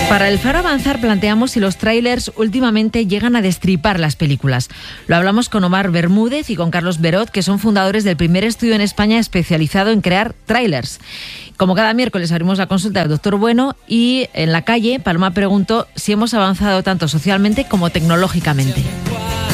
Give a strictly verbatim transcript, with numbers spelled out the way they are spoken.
Para el Faro Avanzar planteamos si los tráilers últimamente llegan a destripar las películas. Lo hablamos con Omar Bermúdez y con Carlos Berot, que son fundadores del primer estudio en España especializado en crear tráilers. Como cada miércoles abrimos la consulta del doctor Bueno y en la calle Paloma preguntó si hemos avanzado tanto socialmente como tecnológicamente.